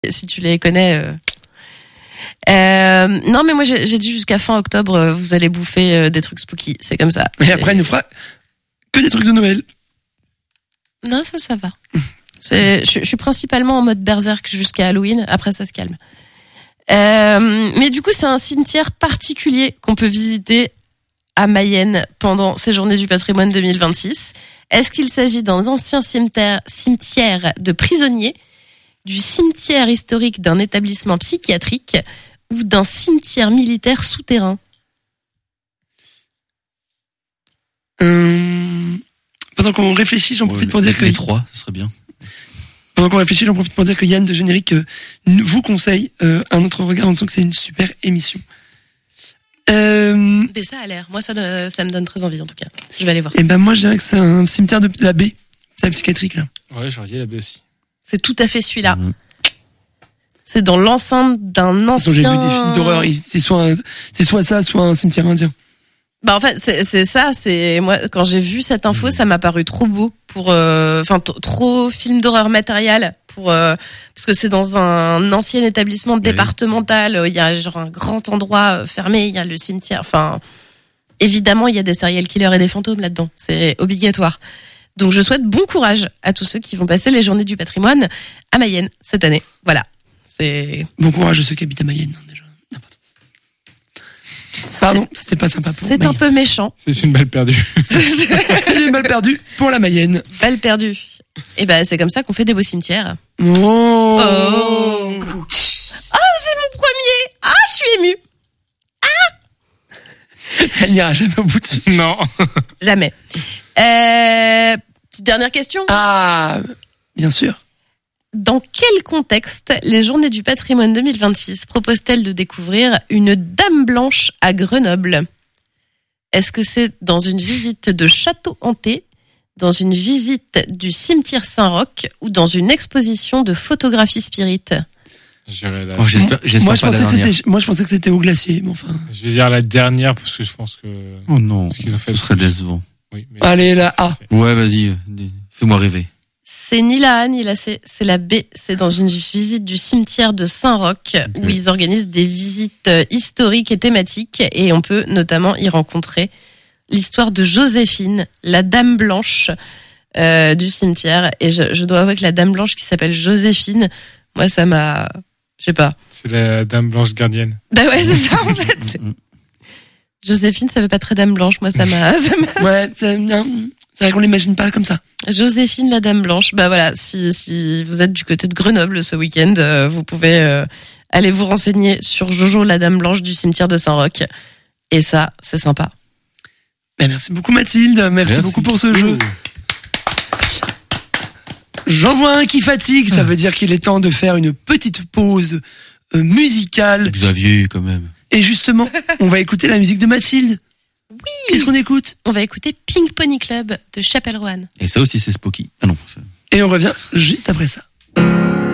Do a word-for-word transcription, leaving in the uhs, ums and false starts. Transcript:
si tu les connais. Euh... Euh, non, mais moi j'ai, j'ai dit jusqu'à fin octobre, euh, vous allez bouffer euh, des trucs spooky. C'est comme ça. Et après, il nous fera que des trucs de Noël. Non, ça, ça va. C'est, je, je suis principalement en mode berserk jusqu'à Halloween. Après, ça se calme. Euh, mais du coup, c'est un cimetière particulier qu'on peut visiter à Mayenne pendant ces Journées du patrimoine deux mille vingt-six. Est-ce qu'il s'agit d'un ancien cimetière, cimetière de prisonniers, du cimetière historique d'un établissement psychiatrique ou d'un cimetière militaire souterrain? euh... Pendant qu'on réfléchit, j'en profite ouais, pour dire que... Les trois, ce serait bien. Pendant qu'on réfléchit, j'en profite pour dire que Yann de Générique euh, vous conseille euh, un autre regard en disant que c'est une super émission. Euh... Mais ça a l'air. Moi, ça, ça me donne très envie, en tout cas. Je vais aller voir ça. Et ben moi, je dirais que c'est un cimetière de la baie. C'est la psychiatrique, là. Ouais, j'aurais dit la baie aussi. C'est tout à fait celui-là. Mmh. C'est dans l'enceinte d'un ancien... J'ai vu des films d'horreur. C'est soit, un, c'est soit ça, soit un cimetière indien. Bah en fait c'est c'est ça, c'est moi quand j'ai vu cette info, ça m'a paru trop beau pour enfin euh, t- trop film d'horreur matériel pour euh, parce que c'est dans un ancien établissement oui. départemental, il y a genre un grand endroit fermé, il y a le cimetière, enfin évidemment, il y a des serial killers et des fantômes là-dedans, c'est obligatoire. Donc je souhaite bon courage à tous ceux qui vont passer les Journées du patrimoine à Mayenne cette année. Voilà. C'est bon courage à ceux qui habitent à Mayenne déjà. Pardon, c'était pas sympa pour C'est Mayenne. un peu méchant. C'est une balle perdue. C'est une balle perdue pour la Mayenne. Balle perdue. Et ben, c'est comme ça qu'on fait des beaux cimetières. Oh. Oh. Oh, c'est mon premier. Ah, je suis émue. Ah. Elle n'ira jamais au bout de ça. Non. Jamais. Euh, petite dernière question. Ah, bien sûr. Dans quel contexte les Journées du patrimoine deux mille vingt-six proposent-elles de découvrir une dame blanche à Grenoble? Est-ce que c'est dans une visite de château hanté, dans une visite du cimetière Saint-Roch ou dans une exposition de photographie spirit? La... Oh, j'espère, j'espère moi, je pas pensais la que dernière. c'était, moi, je pensais que c'était au glacier, mais enfin. Je vais dire la dernière parce que je pense que. Oh non, ce qu'ils ont fait ce serait décevant. Oui, mais... Allez, la A. Ouais, vas-y, fais-moi rêver. C'est ni la A ni la C, c'est la B. C'est dans une visite du cimetière de Saint-Roch okay. où ils organisent des visites historiques et thématiques et on peut notamment y rencontrer l'histoire de Joséphine, la dame blanche euh, du cimetière. Et je, je dois avouer que la dame blanche qui s'appelle Joséphine, moi ça m'a, je sais pas. C'est la dame blanche gardienne. Bah ouais, c'est ça en fait. C'est... Joséphine, ça veut pas très dame blanche. Moi ça m'a, ça m'a... Ouais, c'est bien. C'est vrai qu'on l'imagine pas comme ça. Joséphine la dame blanche. Bah voilà, si si vous êtes du côté de Grenoble ce week-end, euh, vous pouvez euh, aller vous renseigner sur Jojo la dame blanche du cimetière de Saint-Roch. Et ça, c'est sympa. Ben merci beaucoup Mathilde, merci, merci beaucoup pour ce jeu. J'en vois un qui fatigue, ça veut dire qu'il est temps de faire une petite pause euh, musicale. Xavier quand même. Et justement, on va écouter la musique de Mathilde. Oui. Qu'est-ce qu'on écoute? On va écouter Pink Pony Club de Chapelle Roanne. Et ça aussi c'est spooky. Ah non. Et on revient juste après ça.